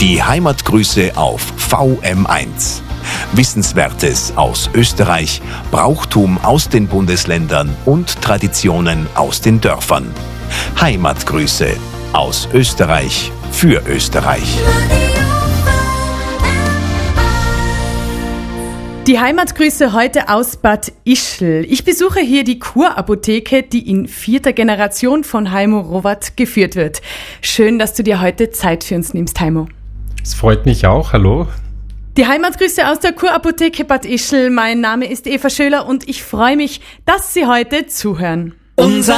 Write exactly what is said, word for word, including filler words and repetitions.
Die Heimatgrüße auf V M eins. Wissenswertes aus Österreich, Brauchtum aus den Bundesländern und Traditionen aus den Dörfern. Heimatgrüße aus Österreich für Österreich. Die Heimatgrüße heute aus Bad Ischl. Ich besuche hier die Kurapotheke, die in vierter Generation von Heimo Rowat geführt wird. Schön, dass du dir heute Zeit für uns nimmst, Heimo. Es freut mich auch. Hallo. Die Heimatgrüße aus der Kurapotheke Bad Ischl. Mein Name ist Eva Schöler und ich freue mich, dass Sie heute zuhören. Unser